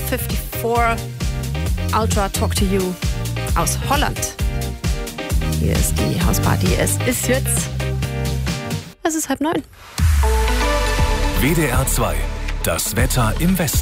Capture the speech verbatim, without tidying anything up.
fünfundfünfzig Ultra Talk to You aus Holland. Hier ist die Hausparty. Es ist jetzt, es ist halb neun. W D R zwei, das Wetter im Westen.